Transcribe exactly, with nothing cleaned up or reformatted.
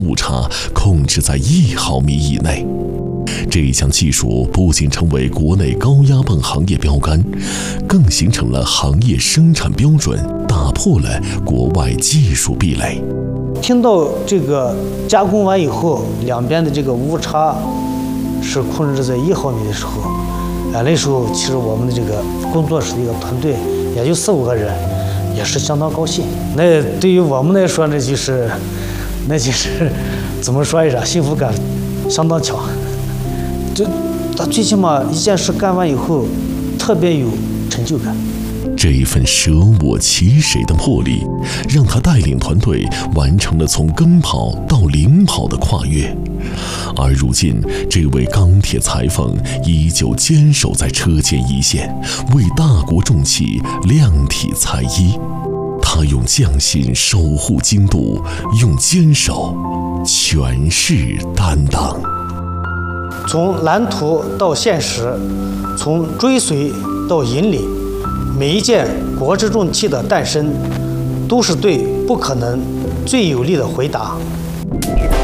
误差控制在一毫米以内。这项技术不仅成为国内高压泵行业标杆，更形成了行业生产标准，打破了国外技术壁垒。 听到这个加工完以后，两边的这个误差是控制在一毫米的时候，啊，那时候其实我们的这个工作室的一个团队也就四五个人，也是相当高兴。那对于我们来说，那就是，那就是怎么说一下，幸福感相当强。这，他最起码一件事干完以后，特别有成就感。 这一份舍我其谁的魄力，让他带领团队完成了从跟跑到领跑的跨越。而如今，这位钢铁裁缝依旧坚守在车间一线，为大国重器量体裁衣。他用匠心守护精度，用坚守诠释担当。 从蓝图到现实，从追随到引领，每一件国之重器的诞生，都是对不可能最有力的回答。